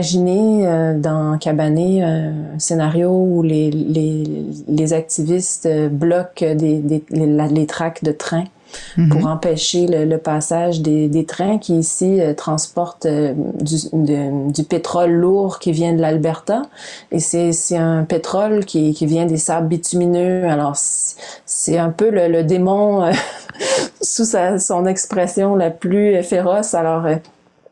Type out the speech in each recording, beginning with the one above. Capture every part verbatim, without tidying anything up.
Imaginez euh, dans Cabané un scénario où les, les, les activistes bloquent des, des, les, les tracks de train mm-hmm. pour empêcher le, le passage des, des trains qui ici euh, transportent euh, du, de, du pétrole lourd qui vient de l'Alberta. Et c'est, c'est un pétrole qui, qui vient des sables bitumineux. Alors, c'est, c'est un peu le, le démon euh, sous sa, son expression la plus féroce. Alors, euh,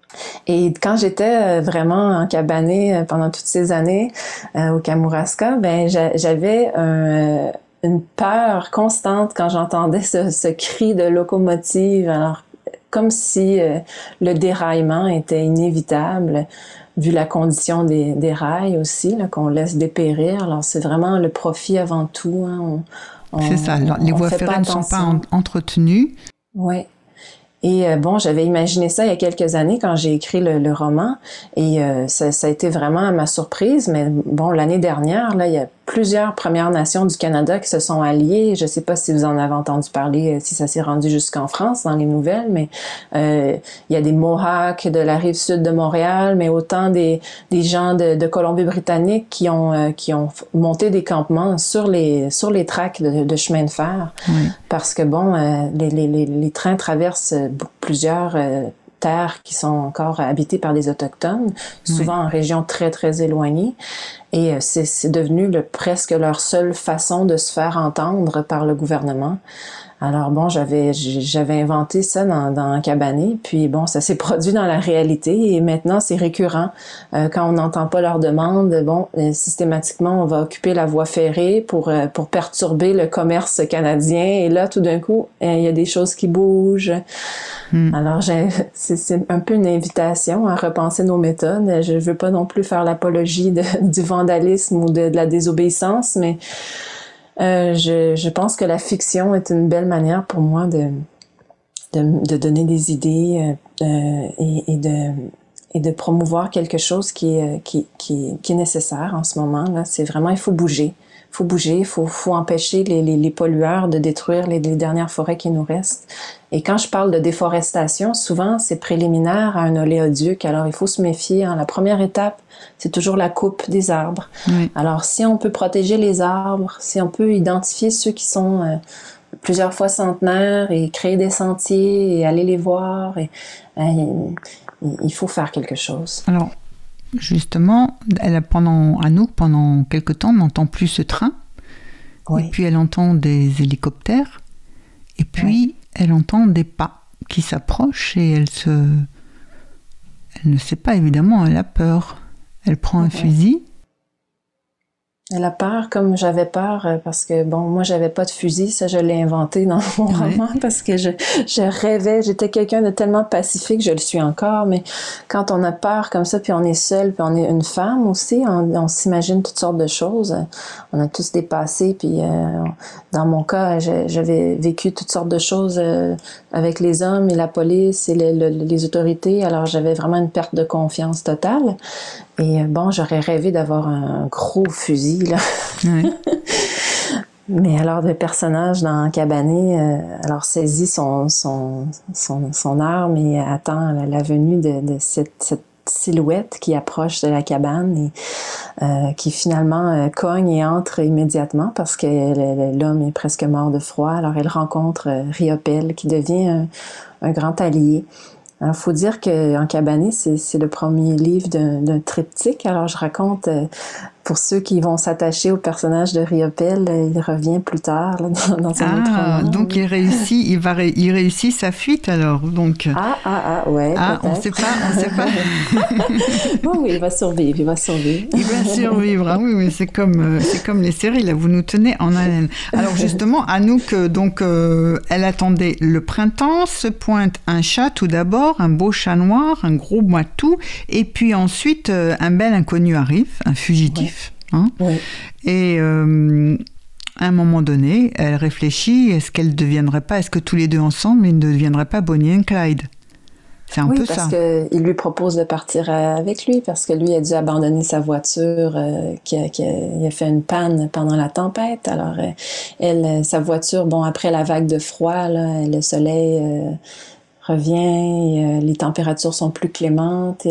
et quand j'étais vraiment en Cabané pendant toutes ces années euh, au Kamouraska, ben j'a, j'avais un, une peur constante quand j'entendais ce, ce cri de locomotive. Alors, comme si euh, le déraillement était inévitable, vu la condition des, des rails aussi, là, qu'on laisse dépérir. Alors, c'est vraiment le profit avant tout. Hein. On, on, c'est ça, les voies ferrées ne sont pas en, entretenues. Oui. Et euh, bon, j'avais imaginé ça il y a quelques années quand j'ai écrit le, le roman, et euh, ça, ça a été vraiment à ma surprise. Mais bon, l'année dernière, là, il y a plusieurs Premières Nations du Canada qui se sont alliées. Je ne sais pas si vous en avez entendu parler, si ça s'est rendu jusqu'en France dans les nouvelles, mais euh, il y a des Mohawks de la rive sud de Montréal, mais autant des, des gens de, de Colombie-Britannique qui ont euh, qui ont monté des campements sur les sur les tracks de, de chemin de fer, oui. Parce que bon, euh, les, les, les, les trains traversent plusieurs euh, terres qui sont encore habitées par des Autochtones, souvent oui. En régions très, très éloignées. Et c'est, c'est devenu le, presque leur seule façon de se faire entendre par le gouvernement. Alors bon, j'avais j'avais inventé ça dans, dans Cabané, puis bon, ça s'est produit dans la réalité et maintenant c'est récurrent. Euh, quand on n'entend pas leurs demandes, bon, euh, systématiquement on va occuper la voie ferrée pour euh, pour perturber le commerce canadien et là tout d'un coup il euh, y a des choses qui bougent. Hmm. Alors j'ai, c'est, c'est un peu une invitation à repenser nos méthodes. Je veux pas non plus faire l'apologie de, du vandalisme ou de, de la désobéissance, mais Euh, je, je pense que la fiction est une belle manière pour moi de, de, de donner des idées euh, et, et, de, et de promouvoir quelque chose qui est, qui, qui, qui est nécessaire en ce moment. Là. C'est vraiment, il faut bouger. Il faut bouger, il faut, faut empêcher les, les, les pollueurs de détruire les, les dernières forêts qui nous restent. Et quand je parle de déforestation, souvent c'est préliminaire à un oléoduc, alors il faut se méfier. Hein. La première étape, c'est toujours la coupe des arbres. Oui. Alors si on peut protéger les arbres, si on peut identifier ceux qui sont euh, plusieurs fois centenaires et créer des sentiers et aller les voir, et, euh, il faut faire quelque chose. Alors, justement, elle a pendant, Anouk, pendant quelque temps, n'entend plus ce train. Oui. Et puis elle entend des hélicoptères. Et puis oui. Elle entend des pas qui s'approchent et elle se... Elle ne sait pas, évidemment, elle a peur. Elle prend un oui. fusil. Elle a peur comme j'avais peur parce que, bon, moi, j'avais pas de fusil. Ça, je l'ai inventé dans mon oui. roman parce que je, je rêvais. J'étais quelqu'un de tellement pacifique, je le suis encore, mais quand on a peur comme ça, puis on est seul, puis on est une femme aussi, on, on s'imagine toutes sortes de choses. On a tous des passés, puis euh, dans mon cas, j'avais vécu toutes sortes de choses euh, avec les hommes et la police et les, le, les autorités. Alors, j'avais vraiment une perte de confiance totale. Et bon, j'aurais rêvé d'avoir un gros fusil, là. Oui. Mais alors, le personnage dans Cabané, euh, alors saisit son, son, son, son arme et attend la, la venue de, de cette, cette silhouette qui approche de la cabane et euh, qui finalement euh, cogne et entre immédiatement parce que l'homme est presque mort de froid. Alors, elle rencontre euh, Riopelle qui devient un, un grand allié. Alors, faut dire qu'en Cabané, c'est, c'est le premier livre d'un, d'un triptyque. Alors, je raconte, euh, pour ceux qui vont s'attacher au personnage de Riopelle, euh, il revient plus tard là, dans, dans un ah, autre roman. Donc, il réussit, il, va ré, il réussit sa fuite, alors. Donc... Ah, ah, ah, ouais, ah, peut-être. on sait pas, on sait pas. Oh, oui, il va survivre, il va survivre. Il va survivre, ah oui, mais c'est comme, euh, c'est comme les séries, là, vous nous tenez en haleine. Alors, justement, Anouk, donc, euh, elle attendait le printemps, se pointe un chat tout d'abord, un beau chat noir, un gros matou, et puis ensuite, euh, un bel inconnu arrive, un fugitif. Ouais. Hein oui. Et euh, à un moment donné, elle réfléchit, est-ce qu'elle ne deviendrait pas, est-ce que tous les deux ensemble, ils ne deviendraient pas Bonnie and Clyde? C'est un oui, peu ça. ça. Oui, parce qu'il lui propose de partir avec lui, parce que lui a dû abandonner sa voiture, euh, qui, a, qui a, il a fait une panne pendant la tempête. Alors, euh, elle, sa voiture, bon, après la vague de froid, là, le soleil... Euh, revient, et, euh, les températures sont plus clémentes.